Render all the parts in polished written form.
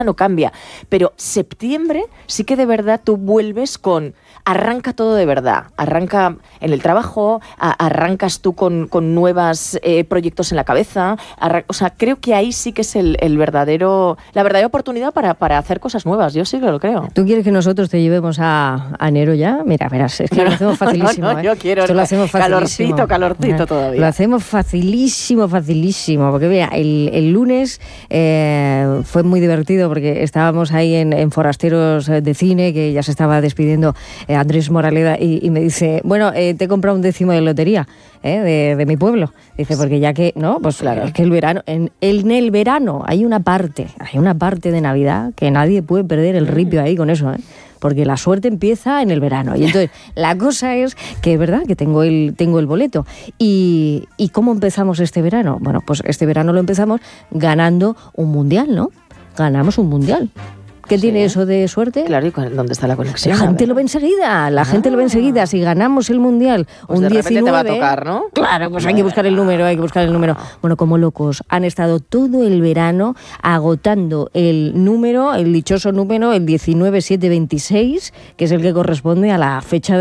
no cambia, pero septiembre sí que de verdad tú vuelves arranca todo de verdad, arranca en el trabajo, arrancas tú con nuevos proyectos en la cabeza, o sea, creo que ahí sí que es la verdadera oportunidad para hacer cosas nuevas, yo sí que lo creo. ¿Tú quieres que nosotros te llevemos a enero ya? Mira, verás, es que lo hacemos facilísimo. No, yo quiero calorcito todavía. Lo hacemos facilísimo, porque mira, el lunes fue muy divertido porque estábamos ahí en Forasteros de Cine, que ya se estaba despidiendo Andrés Moraleda, y me dice, bueno, te he comprado un 10º de lotería de mi pueblo. Dice, porque ya que, no, pues claro, es que el verano, en el verano hay una parte de Navidad que nadie puede perder el ripio ahí con eso, porque la suerte empieza en el verano. Y entonces, la cosa es que es verdad que tengo el boleto. ¿Y cómo empezamos este verano? Bueno, pues este verano lo empezamos ganando un mundial, ¿no? Ganamos un mundial. ¿Qué tiene eso de suerte? Claro, ¿y dónde está la conexión? La gente lo ve enseguida, Si ganamos el mundial, pues un de 19... repente te va a tocar, ¿no? Claro, pues hay que buscar el número. Bueno, como locos. Han estado todo el verano agotando el dichoso número, el 19726, que es el que corresponde a la fecha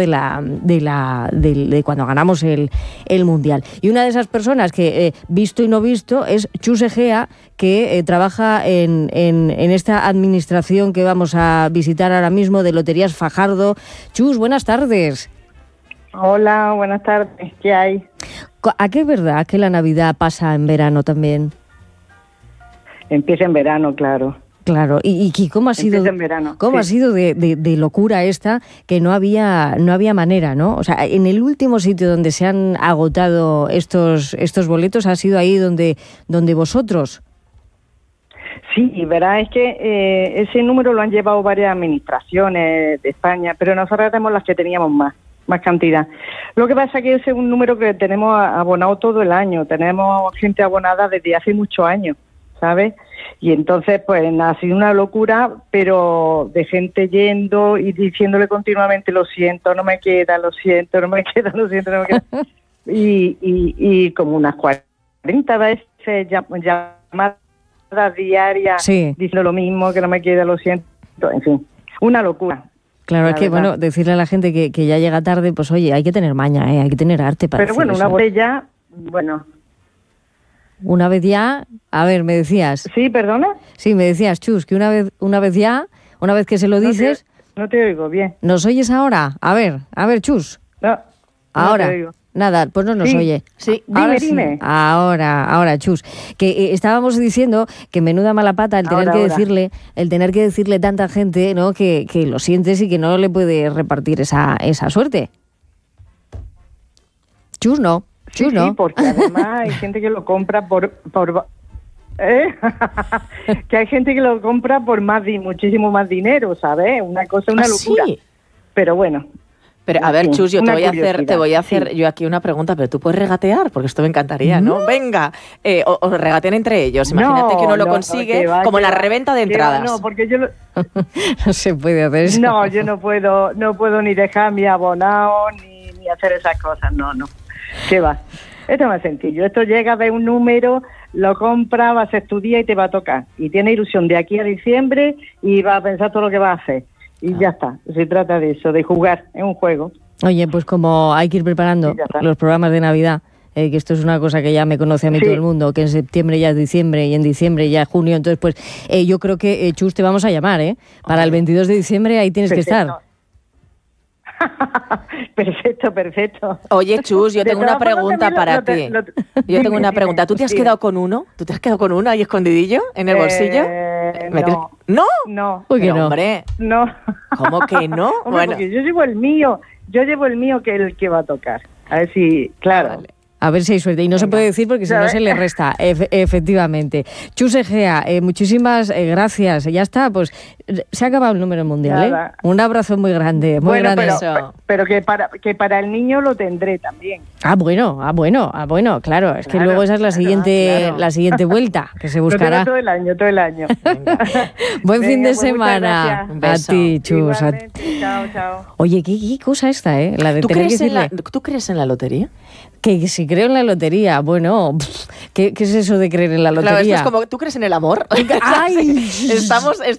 de cuando ganamos el mundial. Y una de esas personas que, visto y no visto, es Chus Egea, que trabaja en esta administración que vamos a visitar ahora mismo de Loterías Fajardo. Chus, buenas tardes. Hola, buenas tardes. ¿Qué hay? ¿A qué es verdad que la Navidad pasa en verano también? Empieza en verano, claro. Claro, ¿y cómo ha sido? Empieza en verano. ¿Cómo ha sido de locura esta, que no había manera, ¿no? O sea, en el último sitio donde se han agotado estos boletos ha sido ahí donde vosotros. Sí, y verás, es que ese número lo han llevado varias administraciones de España, pero nosotros tenemos las que teníamos más cantidad. Lo que pasa es que ese es un número que tenemos abonado todo el año, tenemos gente abonada desde hace muchos años, ¿sabes? Y entonces, pues, ha sido una locura, pero de gente yendo y diciéndole continuamente, lo siento, no me queda, lo siento, no me queda. Y como unas 40 veces llamadas diarias, sí, diciendo lo mismo, que no me queda, lo siento, en fin, una locura. Claro, es que, bueno, decirle a la gente que ya llega tarde, pues oye, hay que tener maña, hay que tener arte para Pero bueno, eso. una botella, bueno. Una vez ya, a ver, me decías. ¿Sí, perdona? Sí, me decías, Chus, que una vez que se lo dices... No te oigo bien. ¿Nos oyes ahora? A ver, Chus. No, ahora. No te oigo. Nada, pues no nos oye. Sí, dime. Ahora, Chus. Que estábamos diciendo que menuda mala pata el tener que decirle tanta gente, ¿no? Que lo sientes y que no le puede repartir esa suerte. Chus, no. Sí, porque además hay gente que lo compra por que hay gente que lo compra por muchísimo más dinero, ¿sabes? Una locura. ¿Sí? Pero bueno. Pero a ver, Chus, te voy a hacer yo aquí una pregunta, pero tú puedes regatear, porque esto me encantaría, ¿no? Venga, o regatean entre ellos. Imagínate que uno lo consigue, como la reventa de entradas. No, porque yo no se puede hacer eso. No, yo no puedo ni dejar mi abonado ni hacer esas cosas, no. ¿Qué va? Esto es más sencillo. Esto llega de un número, lo compras, vas a estudiar y te va a tocar. Y tienes ilusión de aquí a diciembre y vas a pensar todo lo que vas a hacer. Y ya está. Se trata de eso, de jugar. Es un juego. Oye, pues como hay que ir preparando los programas de Navidad, que esto es una cosa que ya me conoce a mí todo el mundo, que en septiembre ya es diciembre y en diciembre ya es junio. Entonces, pues yo creo que, Chus, te vamos a llamar, para el 22 de diciembre ahí tienes que estar. Perfecto. Oye, Chus, yo tengo una pregunta para ti. Yo tengo una pregunta. ¿Tú te has quedado con uno? ¿Tú te has quedado con uno ahí escondidillo en el bolsillo? No. ¿No? Uy, pero, no. Hombre. No. ¿Cómo que no? Hombre, bueno, porque yo llevo el mío que es el que va a tocar. A ver si, claro. Vale. A ver si hay suerte. Y no se puede decir porque si no se le resta, efectivamente. Chus Egea, muchísimas gracias. Ya está, pues se ha acabado el número mundial. Nada. Un abrazo muy grande, muy grande. Pero que para el niño lo tendré también. Bueno, claro. Es que luego esa es la siguiente vuelta que se buscará. Todo el año. Venga. Buen fin de pues semana. Un beso. A ti, Chus. Chao. Oye, ¿qué cosa esta, la de tener que decirle? ¿Tú crees en la lotería? Que si creo en la lotería, bueno, ¿qué es eso de creer en la lotería? Claro, esto es como, ¿tú crees en el amor? ¡Ay! Estamos